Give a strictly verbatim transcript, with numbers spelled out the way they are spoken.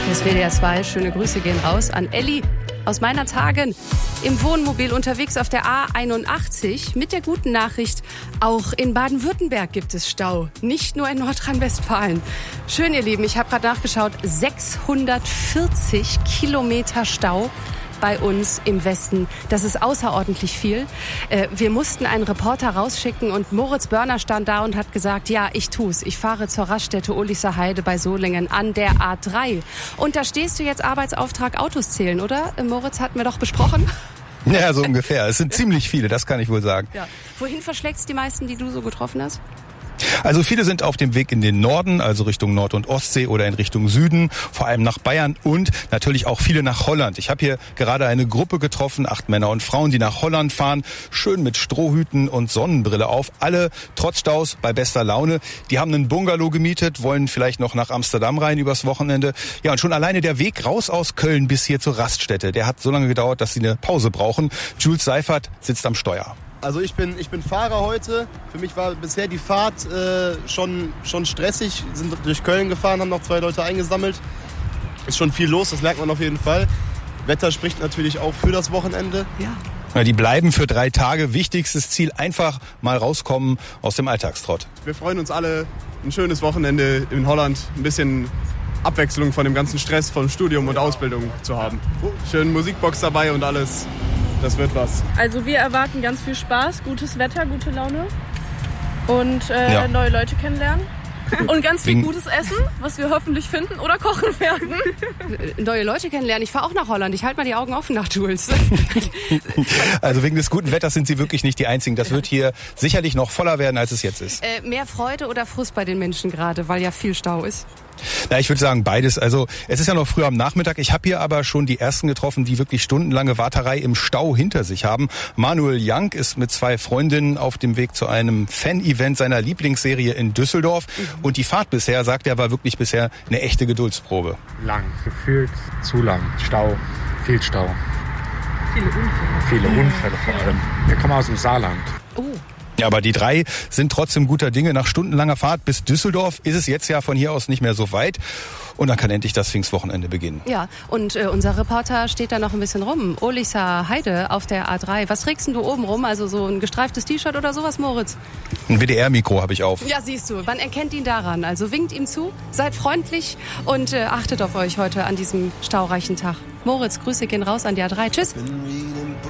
Das W D R zwei, schöne Grüße gehen raus an Elli aus meiner Tagen. Im Wohnmobil unterwegs auf der A einundachtzig mit der guten Nachricht, auch in Baden-Württemberg gibt es Stau, nicht nur in Nordrhein-Westfalen. Schön, ihr Lieben, ich habe gerade nachgeschaut, sechshundertvierzig Kilometer Stau bei uns im Westen. Das ist außerordentlich viel. Wir mussten einen Reporter rausschicken und Moritz Börner stand da und hat gesagt, ja, ich tu's. Ich fahre zur Raststätte Ulicher Heide bei Solingen an der A drei. Und da stehst du jetzt Arbeitsauftrag Autos zählen, oder? Moritz, hatten wir doch besprochen. Ja, so ungefähr. Es sind ziemlich viele, das kann ich wohl sagen. Ja. Wohin verschlägt's die meisten, die du so getroffen hast? Also viele sind auf dem Weg in den Norden, also Richtung Nord- und Ostsee oder in Richtung Süden, vor allem nach Bayern und natürlich auch viele nach Holland. Ich habe hier gerade eine Gruppe getroffen, acht Männer und Frauen, die nach Holland fahren, schön mit Strohhüten und Sonnenbrille auf, alle trotz Staus bei bester Laune. Die haben einen Bungalow gemietet, wollen vielleicht noch nach Amsterdam rein übers Wochenende. Ja, und schon alleine der Weg raus aus Köln bis hier zur Raststätte, der hat so lange gedauert, dass sie eine Pause brauchen. Jules Seifert sitzt am Steuer. Also ich bin, ich bin Fahrer heute. Für mich war bisher die Fahrt äh, schon, schon stressig. Wir sind durch Köln gefahren, haben noch zwei Leute eingesammelt. Ist schon viel los, das merkt man auf jeden Fall. Wetter spricht natürlich auch für das Wochenende. Ja. Ja, die bleiben für drei Tage. Wichtigstes Ziel, einfach mal rauskommen aus dem Alltagstrott. Wir freuen uns alle, ein schönes Wochenende in Holland. Ein bisschen Abwechslung von dem ganzen Stress von Studium und Ausbildung zu haben. Schön Musikbox dabei und alles. Das wird was. Also wir erwarten ganz viel Spaß, gutes Wetter, gute Laune und äh, ja. neue Leute kennenlernen. Und ganz viel gutes Essen, was wir hoffentlich finden oder kochen werden. Neue Leute kennenlernen. Ich fahre auch nach Holland. Ich halte mal die Augen offen nach Jules. Also wegen des guten Wetters sind Sie wirklich nicht die Einzigen. Das wird hier sicherlich noch voller werden, als es jetzt ist. Äh, mehr Freude oder Frust bei den Menschen gerade, weil ja viel Stau ist? Na, ich würde sagen beides. Also es ist ja noch früh am Nachmittag. Ich habe hier aber schon die ersten getroffen, die wirklich stundenlange Warterei im Stau hinter sich haben. Manuel Jank ist mit zwei Freundinnen auf dem Weg zu einem Fan-Event seiner Lieblingsserie in Düsseldorf. Mhm. Und die Fahrt bisher, sagt er, war wirklich bisher eine echte Geduldsprobe. Lang, gefühlt zu lang. Stau, viel Stau. Viele Unfälle. Viele Unfälle vor allem. Wir kommen aus dem Saarland. Oh. Ja, aber die drei sind trotzdem guter Dinge. Nach stundenlanger Fahrt bis Düsseldorf ist es jetzt ja von hier aus nicht mehr so weit. Und dann kann endlich das Pfingstwochenende beginnen. Ja, und äh, unser Reporter steht da noch ein bisschen rum. Ulicher Heide auf der A drei. Was trägst denn du oben rum? Also so ein gestreiftes T-Shirt oder sowas, Moritz? Ein W D R-Mikro habe ich auf. Ja, siehst du. Man erkennt ihn daran. Also winkt ihm zu, seid freundlich und äh, achtet auf euch heute an diesem staureichen Tag. Moritz, Grüße gehen raus an die A drei. Tschüss.